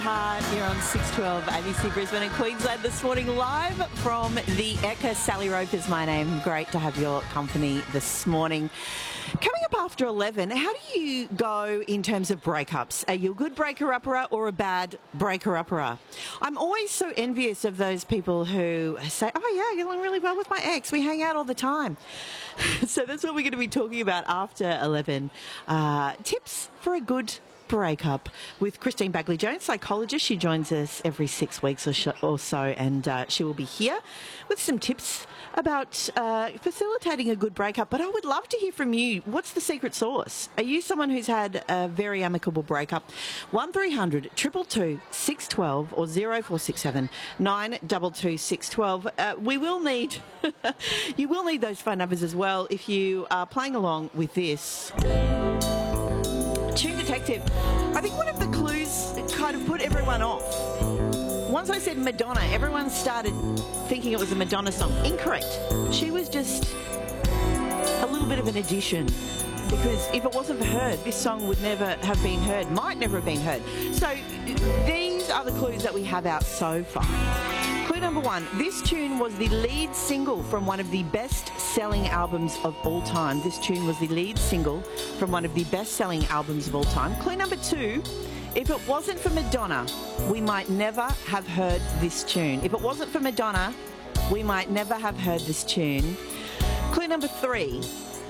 Heart here on 612 ABC Brisbane and Queensland this morning, live from the Ekka. Sally Rope is my name. Great to have your company this morning. Coming up after 11, how do you go in terms of breakups? Are you a good breaker-upper or a bad breaker-upper? I'm always so envious of those people who say, oh yeah, you're going really well with my ex. We hang out all the time. So that's what we're going to be talking about after 11. Tips for a good breakup with Christine Bagley-Jones, psychologist. She joins us every 6 weeks or so, and she will be here with some tips about facilitating a good breakup. But I would love to hear from you. What's the secret sauce? Are you someone who's had a very amicable breakup? 1300 222 612 or 0467 922 612. We will need you will need those phone numbers as well if you are playing along with this. Tune Detective. I think one of the clues kind of put everyone off. Once I said Madonna, everyone started thinking it was a Madonna song. Incorrect. She was just a little bit of an addition, because if it wasn't for her, this song would never have been heard, might never have been heard. So these are the clues that we have out so far. Clue number one, this tune was the lead single from one of the best-selling albums of all time. This tune was the lead single from one of the best-selling albums of all time. Clue number two, if it wasn't for Madonna, we might never have heard this tune. If it wasn't for Madonna, we might never have heard this tune. Clue number three,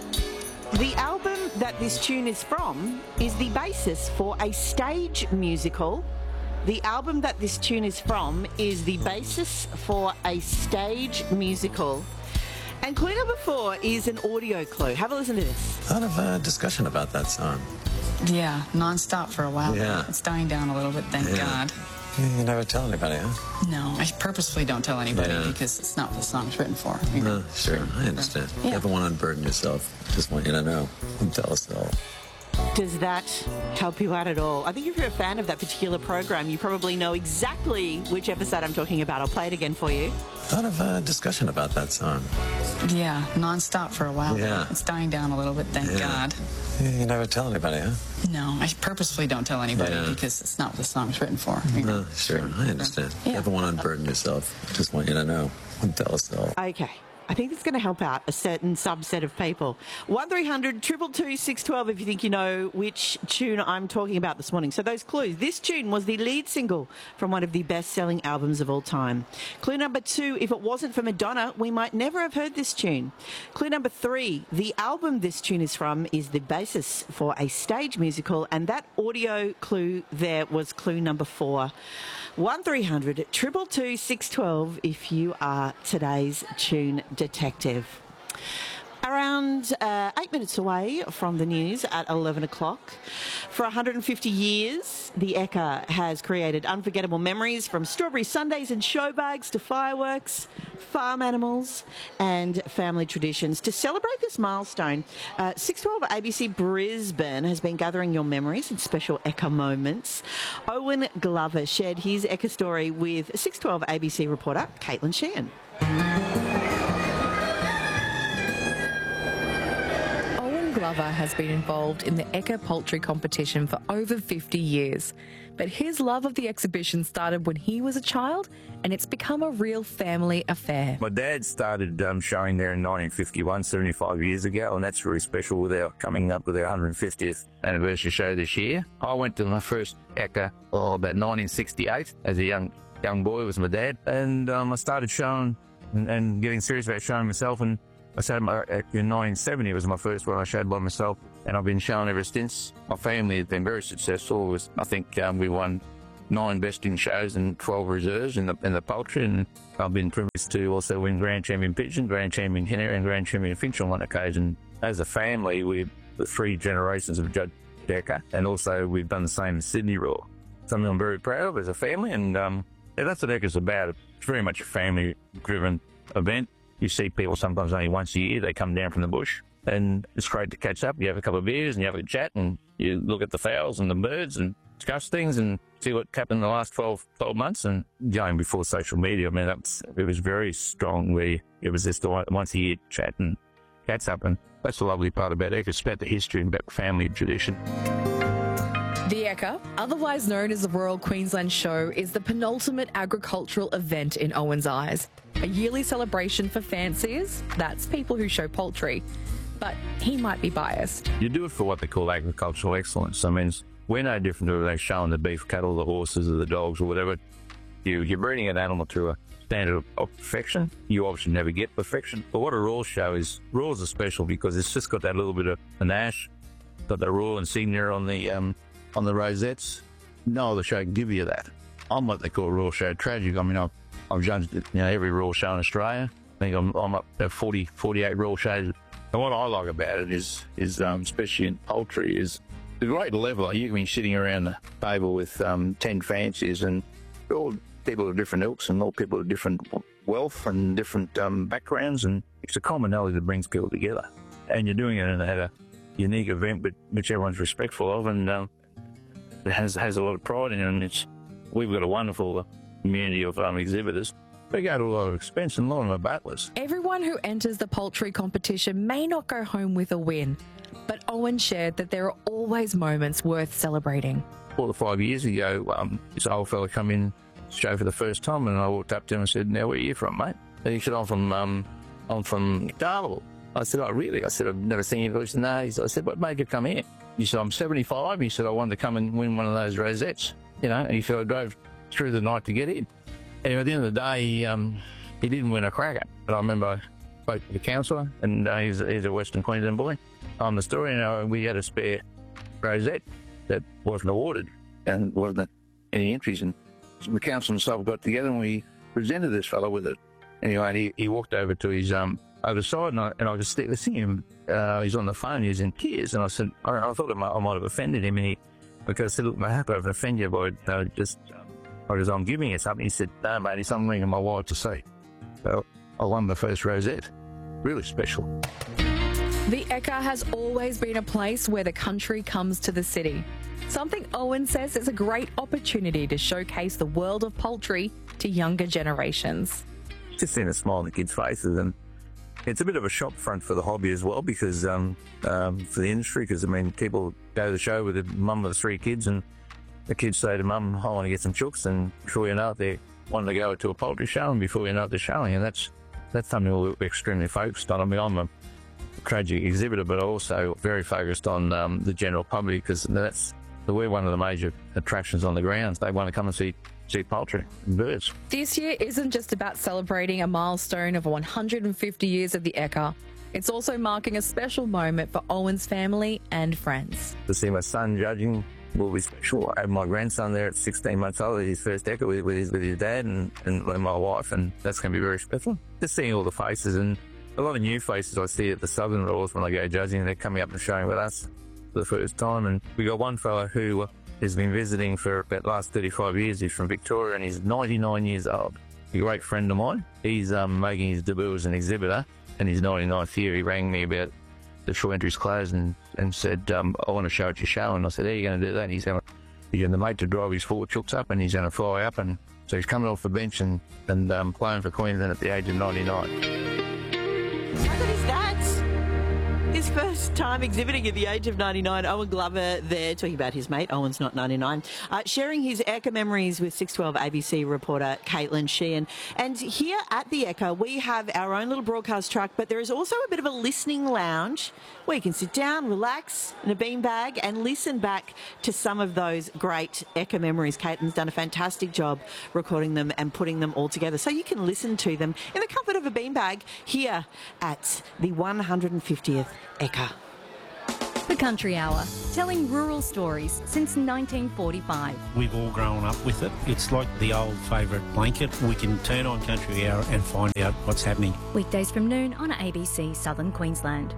the album that this tune is from is the basis for a stage musical. The album that this tune is from is the basis for a stage musical. And clue number four is an audio clue. Have a listen to this. A lot of discussion about that song. Yeah, non-stop for a while. Yeah. It's dying down a little bit, thank God. You never tell anybody, huh? No, I purposefully don't tell anybody because it's not what the song's written for. You know? Sure, I understand. Yeah. You ever want to unburden yourself? Just want you to know. And tell us all. Does that help you out at all? I think if you're a fan of that particular program, you probably know exactly which episode I'm talking about. I'll play it again for you. A lot of discussion about that song. Yeah, non-stop for a while. Yeah. It's dying down a little bit, thank God. You never tell anybody, huh? No, I purposefully don't tell anybody because it's not what the song's written for. You know? Sure, I understand. Yeah. You ever want to unburden yourself? Just want you to know. And tell us all. Okay. I think it's going to help out a certain subset of people. 1300 222 612 if you think you know which tune I'm talking about this morning. So those clues. This tune was the lead single from one of the best-selling albums of all time. Clue number two, if it wasn't for Madonna, we might never have heard this tune. Clue number three, the album this tune is from is the basis for a stage musical, and that audio clue there was clue number four. 1300 222 612 if you are today's tune detective. Around 8 minutes away from the news at 11 o'clock. For 150 years, the Ekka has created unforgettable memories, from strawberry sundaes and show bags to fireworks, farm animals and family traditions. To celebrate this milestone, 612 ABC Brisbane has been gathering your memories and special Ekka moments. Owen Glover shared his Ekka story with 612 ABC reporter Caitlin Sheehan. Glover has been involved in the Ekka poultry competition for over 50 years. But his love of the exhibition started when he was a child, and it's become a real family affair. My dad started showing there in 1951, 75 years ago, and that's really special with our coming up with our 150th anniversary show this year. I went to my first Ekka about 1968 as a young boy with my dad, and I started showing and getting serious about showing myself, and I showed in 1970 was my first one I showed by myself, and I've been showing ever since. My family has been very successful. I think we won 9 best in shows and 12 reserves in the poultry, and I've been privileged to also win Grand Champion Pigeon, Grand Champion Henner and Grand Champion Finch on one occasion. As a family, we're the 3 generations of Judge Ekka, and also we've done the same in Sydney Roar. Something I'm very proud of as a family, and that's what Ekka's about. It's very much a family-driven event. You see people sometimes only once a year. They come down from the bush, and it's great to catch up. You have a couple of beers and you have a chat, and you look at the fowls and the birds and discuss things and see what happened in the last 12 months. And going before social media, I mean, it was very strong. It was just a once a year chat and catch up, and that's the lovely part about it. It's about the history and about family tradition. The Ekka, otherwise known as the Royal Queensland Show, is the penultimate agricultural event in Owen's eyes. A yearly celebration for fanciers, that's people who show poultry. But he might be biased. You do it for what they call agricultural excellence. I mean, we're no different to like showing the beef cattle, the horses, or the dogs, or whatever. You're breeding an animal to a standard of perfection. You obviously never get perfection. But what a royal show is, royals are special because it's just got that little bit of panache, got the royal insignia on the rosettes. No other show can give you that. I'm what they call a royal show tragic. I mean, I've judged every royal show in Australia. I think I'm up to 48 royal shows. And what I like about it is especially in poultry, is the great level. You can be sitting around the table with 10 fanciers, and all people of different ilks and all people of different wealth and different backgrounds, and it's a commonality that brings people together. And you're doing it at a unique event, but which everyone's respectful of, and it has a lot of pride in it. And we've got a wonderful community of exhibitors. They go to a lot of expense, and a lot of them are battlers. Everyone who enters the poultry competition may not go home with a win, but Owen shared that there are always moments worth celebrating. 4 to 5 years ago, this old fella come in to show for the first time, and I walked up to him and said, "Now, where are you from, mate?" And he said, I'm from Darwin." I said, "Oh, really?" I said, "I've never seen you." He said, "No." I said, "What made you come here?" He said, "I'm 75. He said, "I wanted to come and win one of those rosettes." And he said, "I drove through the night to get in." Anyway, at the end of the day, he didn't win a cracker. But I remember I spoke to the councillor, and he's a Western Queensland boy. I'm the story, and we had a spare rosette that wasn't awarded and wasn't any entries. And the council and myself got together, and we presented this fellow with it. Anyway, he walked over to his other side, and I just see him. He's on the phone, he's in tears, and I said, I thought I might have offended him, because I said, "Look, I hope I've offended you by because I'm giving you something." He said, "No, mate, it's I'm ringing my wife to see." So I won the first rosette. Really special. The Ekka has always been a place where the country comes to the city. Something Owen says is a great opportunity to showcase the world of poultry to younger generations. Just seeing a smile on the kids' faces, and it's a bit of a shop front for the hobby as well, because for the industry, because people go to the show with a mum with 3 kids, and the kids say to mum, "I want to get some chooks," and before you know it, they're wanting to go to a poultry show, and before you know it, they're showing, and that's something we're extremely focused on. I mean, I'm a tragic exhibitor, but also very focused on the general public, because we're one of the major attractions on the grounds. They want to come and see poultry and birds. This year isn't just about celebrating a milestone of 150 years of the Ekka. It's also marking a special moment for Owen's family and friends. To see my son judging will be special. I have my grandson there at 16 months old, his first Ekka with his dad and my wife, and that's going to be very special. Just seeing all the faces, and a lot of new faces I see at the Southern Royals when I go judging. They're coming up and showing with us for the first time. And we got one fellow who has been visiting for about the last 35 years. He's from Victoria, and he's 99 years old. A great friend of mine. He's making his debut as an exhibitor, and his 99th year. He rang me about the show entries closed and said, "I want to show at your show." And I said, "How are you going to do that?" And he's going to the mate to drive his 4 chooks up, and he's going to fly up. And so he's coming off the bench and playing for Queensland at the age of 99. How good is that? His first time exhibiting at the age of 99. Owen Glover there, talking about his mate. Owen's not 99. Sharing his Ekka memories with 612 ABC reporter Caitlin Sheehan. And here at the Ekka, we have our own little broadcast truck, but there is also a bit of a listening lounge where you can sit down, relax in a beanbag and listen back to some of those great Ekka memories. Caitlin's done a fantastic job recording them and putting them all together, so you can listen to them in the comfort of a beanbag here at the 150th Ekka. The Country Hour, telling rural stories since 1945. We've all grown up with it. It's like the old favourite blanket. We can turn on Country Hour and find out what's happening. Weekdays from noon on ABC Southern Queensland.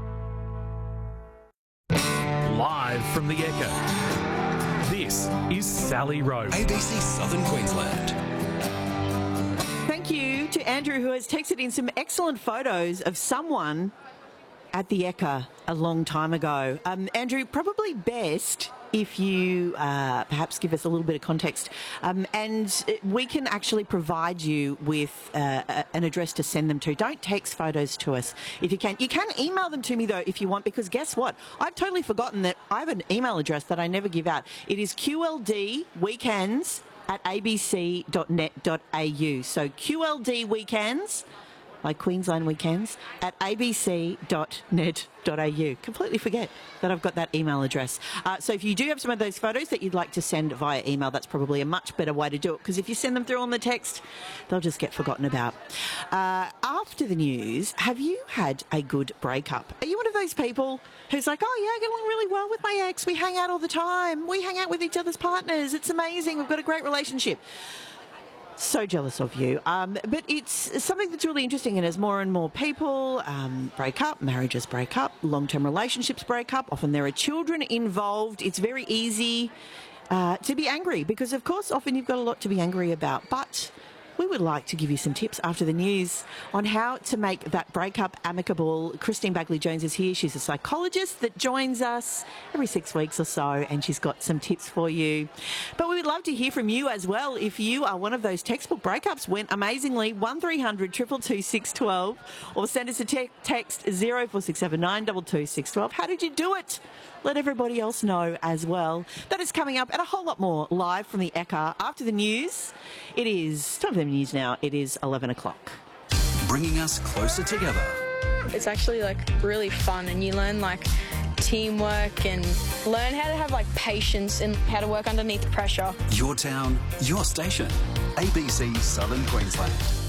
Live from the Ekka, this is Sally Rowe. ABC Southern Queensland. Thank you to Andrew, who has texted in some excellent photos of someone at the Ekka a long time ago. Andrew, probably best if you perhaps give us a little bit of context. And we can actually provide you with an address to send them to. Don't text photos to us if you can. You can email them to me, though, if you want, because guess what? I've totally forgotten that I have an email address that I never give out. It is qldweekends@abc.net.au. So QLD Weekends, like Queensland Weekends, at abc.net.au. Completely forget that I've got that email address. So if you do have some of those photos that you'd like to send via email, that's probably a much better way to do it, because if you send them through on the text, they'll just get forgotten about. After the news, have you had a good breakup? Are you one of those people who's like, oh, yeah, I get along really well with my ex. We hang out all the time. We hang out with each other's partners. It's amazing. We've got a great relationship. So jealous of you. But it's something that's really interesting, and as more and more people break up, marriages break up, long-term relationships break up, often there are children involved, it's very easy to be angry because, of course, often you've got a lot to be angry about. But we would like to give you some tips after the news on how to make that breakup amicable. Christine Bagley-Jones is here. She's a psychologist that joins us every 6 weeks or so, and she's got some tips for you. But we would love to hear from you as well. If you are one of those textbook breakups, went amazingly, 1300 222 612, or send us a text 0467 222 612. How did you do it? Let everybody else know as well. That is coming up, and a whole lot more live from the Ekka after the news. It is time for the news now. It is 11 o'clock. Bringing us closer together. It's actually really fun, and you learn teamwork and learn how to have patience and how to work underneath pressure. Your town, your station. ABC Southern Queensland.